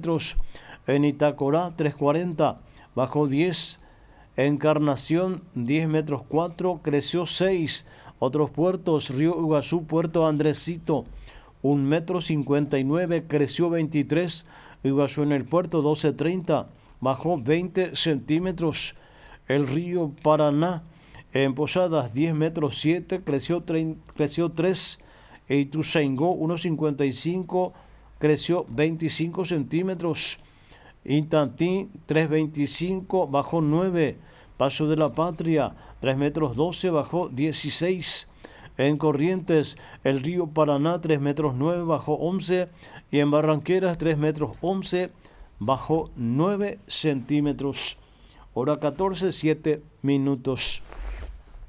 centímetros. En Itacorá 3.40, bajó 10. Encarnación 10 metros 4, creció 6. Otros puertos, Río Iguazú, Puerto Andresito 1,59 metros, creció 23. Iguazú en el puerto 12.30, bajó 20 centímetros. El río Paraná en Posadas 10 metros 7, creció 3. Ituzaingó 1.55, creció 25 centímetros. Itatí 3.25, bajó 9. Paso de la Patria 3 metros 12, bajó 16. En Corrientes el río Paraná 3 metros 9, bajó 11. Y en Barranqueras 3 metros 11, bajó 9 centímetros. Hora 14:07.